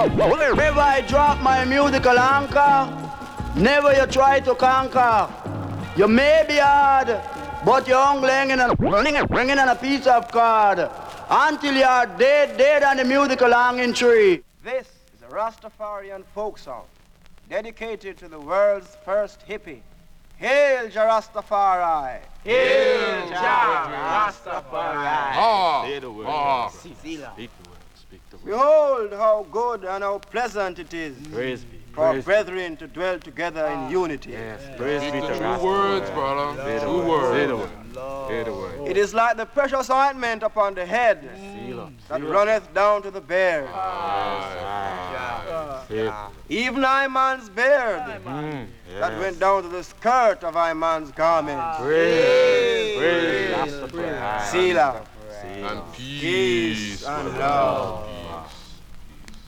Never I drop my musical anchor, never you try to conquer. You may be hard, but you're only ringing on a piece of card until you are dead on the musical hanging tree. This is a Rastafarian folk song dedicated to the world's first hippie. Hail Jah Rastafari! Hail Jah Rastafari! Say the word. Speak the word. Speak the word. Behold how good and how pleasant it is Praise be. for Praise brethren to dwell together in unity. Yes. Praise be Speak to the true Rastafari. words, brother. Say the True word. words. Say the word. Say the word. It is like the precious ointment upon the head Seal up. that runneth down to the beard. Say it. Even Iman's beard that went down to the skirt of Iman's garment. Praise Rastafari. Selah. And Peace and love.